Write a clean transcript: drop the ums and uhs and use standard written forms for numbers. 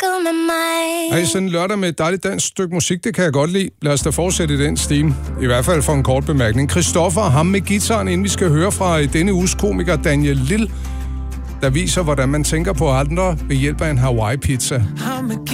snakket med mig. Ej, sådan en lørdag med et dejligt dansk stykke musik, det kan jeg godt lide. Lad os da fortsætte i den stil. I hvert fald for en kort bemærkning. Christoffer, ham med guitaren, inden vi skal høre fra denne uges komiker Daniel Lille, der viser, hvordan man tænker på andre ved hjælp af en Hawaii-pizza.